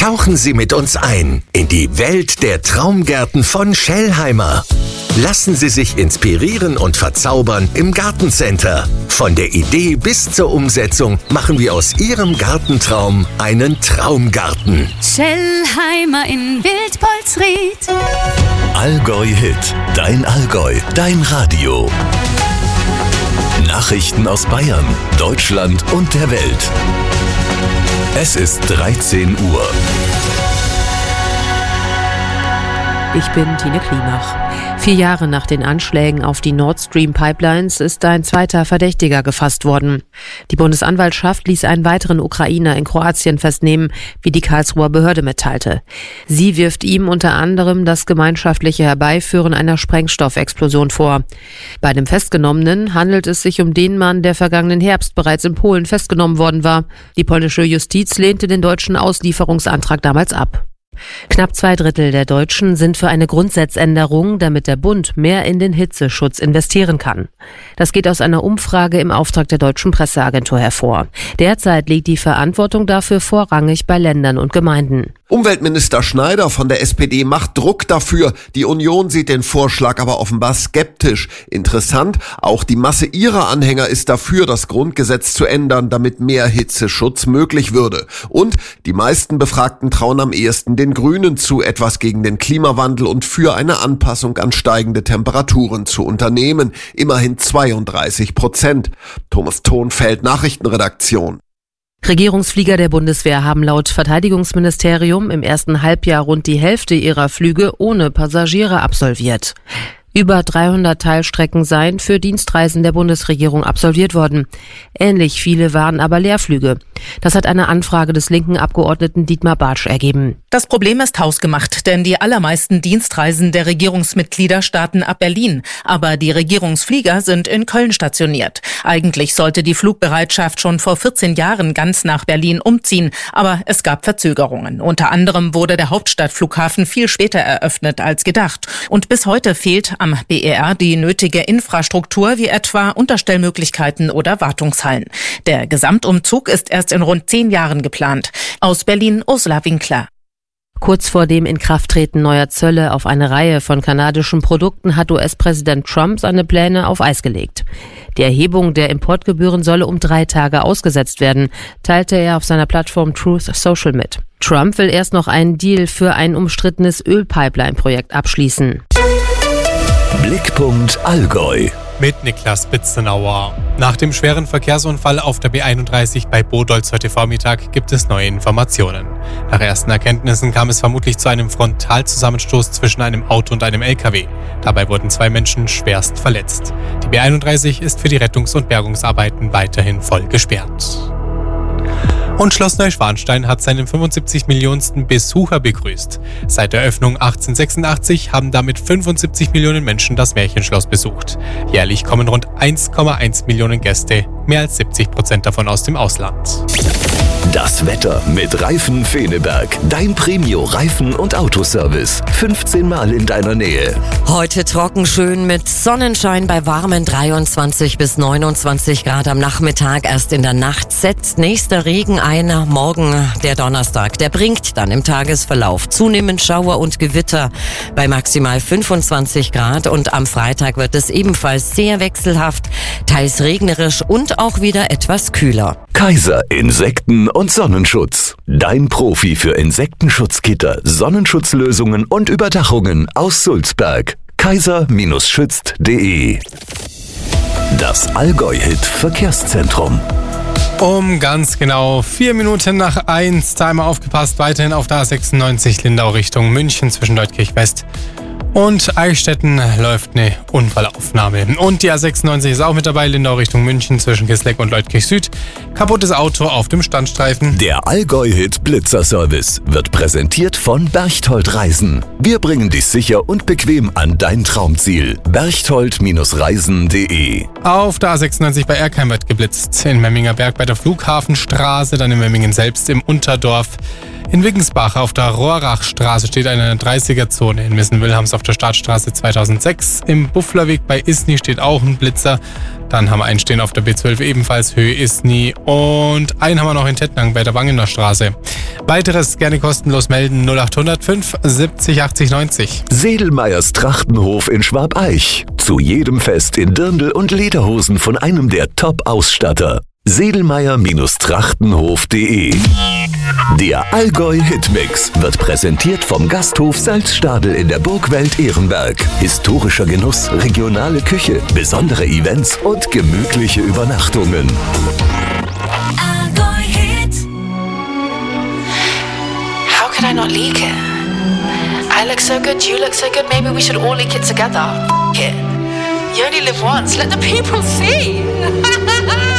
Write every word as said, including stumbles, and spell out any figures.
Tauchen Sie mit uns ein in die Welt der Traumgärten von Schellheimer. Lassen Sie sich inspirieren und verzaubern im Gartencenter. Von der Idee bis zur Umsetzung machen wir aus Ihrem Gartentraum einen Traumgarten. Schellheimer in Wildpolsried. Allgäu Hit, dein Allgäu, dein Radio. Nachrichten aus Bayern, Deutschland und der Welt. Es ist dreizehn Uhr. Ich bin Tine Klimach. Vier Jahre nach den Anschlägen auf die Nord Stream Pipelines ist ein zweiter Verdächtiger gefasst worden. Die Bundesanwaltschaft ließ einen weiteren Ukrainer in Kroatien festnehmen, wie die Karlsruher Behörde mitteilte. Sie wirft ihm unter anderem das gemeinschaftliche Herbeiführen einer Sprengstoffexplosion vor. Bei dem Festgenommenen handelt es sich um den Mann, der vergangenen Herbst bereits in Polen festgenommen worden war. Die polnische Justiz lehnte den deutschen Auslieferungsantrag damals ab. Knapp zwei Drittel der Deutschen sind für eine Grundsatzänderung, damit der Bund mehr in den Hitzeschutz investieren kann. Das geht aus einer Umfrage im Auftrag der Deutschen Presseagentur hervor. Derzeit liegt die Verantwortung dafür vorrangig bei Ländern und Gemeinden. Umweltminister Schneider von der S P D macht Druck dafür. Die Union sieht den Vorschlag aber offenbar skeptisch. Interessant, auch die Masse ihrer Anhänger ist dafür, das Grundgesetz zu ändern, damit mehr Hitzeschutz möglich würde. Und die meisten Befragten trauen am ehesten den Grünen zu, etwas gegen den Klimawandel und für eine Anpassung an steigende Temperaturen zu unternehmen. Immerhin zweiunddreißig Prozent. Thomas Thonfeld, Nachrichtenredaktion. Regierungsflieger der Bundeswehr haben laut Verteidigungsministerium im ersten Halbjahr rund die Hälfte ihrer Flüge ohne Passagiere absolviert. Über dreihundert Teilstrecken seien für Dienstreisen der Bundesregierung absolviert worden. Ähnlich viele waren aber Leerflüge. Das hat eine Anfrage des linken Abgeordneten Dietmar Bartsch ergeben. Das Problem ist hausgemacht, denn die allermeisten Dienstreisen der Regierungsmitglieder starten ab Berlin. Aber die Regierungsflieger sind in Köln stationiert. Eigentlich sollte die Flugbereitschaft schon vor vierzehn Jahren ganz nach Berlin umziehen. Aber es gab Verzögerungen. Unter anderem wurde der Hauptstadtflughafen viel später eröffnet als gedacht. Und bis heute fehlt am B E R die nötige Infrastruktur, wie etwa Unterstellmöglichkeiten oder Wartungshallen. Der Gesamtumzug ist erst in rund zehn Jahren geplant. Aus Berlin Ursula Winkler. Kurz vor dem Inkrafttreten neuer Zölle auf eine Reihe von kanadischen Produkten hat U S-Präsident Trump seine Pläne auf Eis gelegt. Die Erhebung der Importgebühren solle um drei Tage ausgesetzt werden, teilte er auf seiner Plattform Truth Social mit. Trump will erst noch einen Deal für ein umstrittenes Ölpipeline-Projekt abschließen. Blickpunkt Allgäu. Mit Niklas Bitzenauer. Nach dem schweren Verkehrsunfall auf der B einunddreißig bei Bodolz heute Vormittag gibt es neue Informationen. Nach ersten Erkenntnissen kam es vermutlich zu einem Frontalzusammenstoß zwischen einem Auto und einem L K W. Dabei wurden zwei Menschen schwerst verletzt. Die B einunddreißig ist für die Rettungs- und Bergungsarbeiten weiterhin voll gesperrt. Und Schloss Neuschwanstein hat seinen fünfundsiebzig Millionensten Besucher begrüßt. Seit der Eröffnung achtzehnhundertsechsundachtzig haben damit fünfundsiebzig Millionen Menschen das Märchenschloss besucht. Jährlich kommen rund eins Komma eins Millionen Gäste, mehr als siebzig Prozent davon aus dem Ausland. Das Wetter mit Reifen Feneberg. Dein Premio-Reifen- und Autoservice. fünfzehn Mal in deiner Nähe. Heute trocken schön mit Sonnenschein bei warmen dreiundzwanzig bis neunundzwanzig Grad am Nachmittag. Erst in der Nacht setzt nächster Regen ein. Morgen der Donnerstag. Der bringt dann im Tagesverlauf zunehmend Schauer und Gewitter bei maximal fünfundzwanzig Grad. Und am Freitag wird es ebenfalls sehr wechselhaft, teils regnerisch und auch wieder etwas kühler. Kaiser Insekten- und Sonnenschutz. Dein Profi für Insektenschutzgitter, Sonnenschutzlösungen und Überdachungen aus Sulzberg. kaiser schützt punkt de. Das Allgäu-Hit Verkehrszentrum. Um ganz genau vier Minuten nach eins, da einmal aufgepasst, weiterhin auf der A sechsundneunzig Lindau Richtung München zwischen Leutkirch West und Eichstätten läuft eine Unfallaufnahme. Und die A sechsundneunzig ist auch mit dabei, Lindau Richtung München zwischen Kisleck und Leutkirch Süd. Kaputtes Auto auf dem Standstreifen. Der Allgäu-Hit Blitzer-Service wird präsentiert von Berchtold Reisen. Wir bringen dich sicher und bequem an dein Traumziel. berchtold Reisen punkt de. Auf der A sechsundneunzig bei Erkheim wird geblitzt. In Memmingerberg bei der Flughafenstraße, dann in Memmingen selbst im Unterdorf. In Wiggensbach auf der Rohrachstraße steht eine dreißiger-Zone. In Missen-Wilhelms auf der Startstraße zweitausendsechs. Im Bufflerweg bei Isny steht auch ein Blitzer. Dann haben wir einen stehen auf der B zwölf ebenfalls Höhe Isny. Und einen haben wir noch in Tettnang bei der Wangener Straße. Weiteres gerne kostenlos melden null acht null null fünf siebzig achtzig neunzig. Sedelmeyers Trachtenhof in Schwabeich. Zu jedem Fest in Dirndl und Lederhosen von einem der Top-Ausstatter. Sedelmeyer-Trachtenhof punkt de. Der Allgäu Hitmix wird präsentiert vom Gasthof Salzstadel in der Burgwelt Ehrenberg. Historischer Genuss, regionale Küche, besondere Events und gemütliche Übernachtungen. Allgäu Hit. How could I not leak it? I look so good, you look so good, maybe we should all leak it together. F- it. You only live once, let the people see.